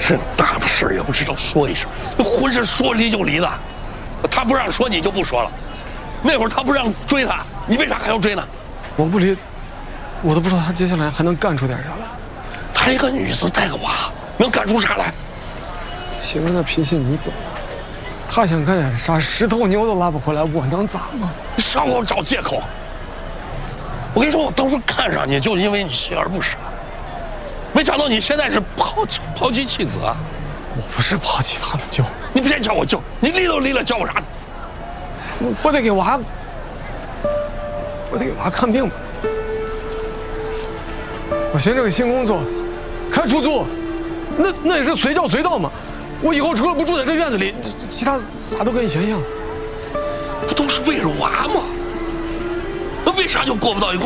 这大的事儿也不知道说一声，浑身说离就离的。他不让说，你就不说了。那会儿他不让追他，你为啥还要追呢？ 我不离，我都不知道他接下来还能干出点啥来。 她一个女子带个娃，能干出啥来？ 启文的脾气你懂。他想干点啥，10头牛都拉不回来，我能咋吗？ 你少给我找借口！我跟你说，我当初看上你，就因为你锲而不舍。没想到你现在是抛妻弃子啊！ 我不是抛弃他了，舅。 你别叫我舅，你离都离了，叫我啥？ 我得给娃看病吧。我寻这个新工作，开出租，那也是随叫随到嘛。我以后除了不住在这院子里，其他啥都跟以前一样。 不都是为了娃吗？那为啥就过不到一块？